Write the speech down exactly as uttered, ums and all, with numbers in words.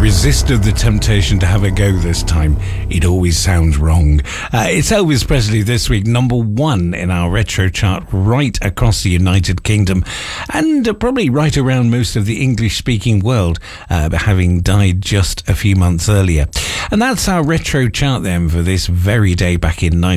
resisted the temptation to have a go this time. It always sounds wrong. Uh, it's Elvis Presley this week, number one in our retro chart right across the United Kingdom, and uh, probably right around most of the English-speaking world, uh, having died just a few months earlier. And that's our retro chart then for this very day back in nineteen